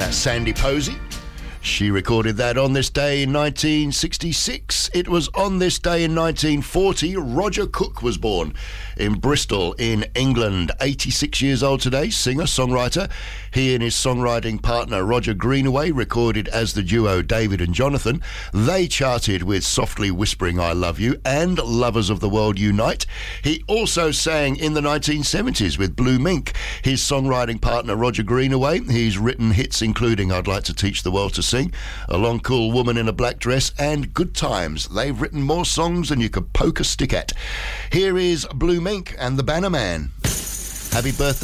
That's Sandy Posey. She recorded that on this day in 1966. It was on this day in 1940 Roger Cook was born in Bristol in England. 86 years old today, singer, songwriter. He and his songwriting partner Roger Greenaway recorded as the duo David and Jonathan. They charted with Softly Whispering I Love You and Lovers of the World Unite. He also sang in the 1970s with Blue Mink. His songwriting partner Roger Greenaway. He's written hits including I'd Like to Teach the World to Sing, A Long Cool Woman in a Black Dress and Good Times. They've written more songs than you could poke a stick at. Here is Blue Mink and the Bannerman. Happy birthday.